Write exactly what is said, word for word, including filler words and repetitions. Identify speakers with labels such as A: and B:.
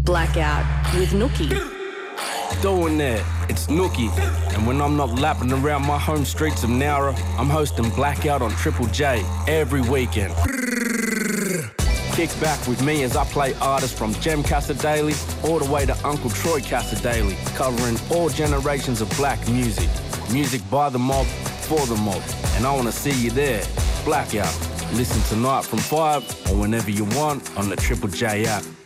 A: Blackout with Nookie.
B: Doing that, it's Nookie. And when I'm not lapping around my home streets of Nowra, I'm hosting Blackout on Triple J every weekend. Kick back with me as I play artists from Jem Cassadaly all the way to Uncle Troy Cassadaly, covering all generations of black music. Music by the mob, for the mob. And I want to see you there. Blackout. Listen tonight from five or whenever you want on the Triple J app.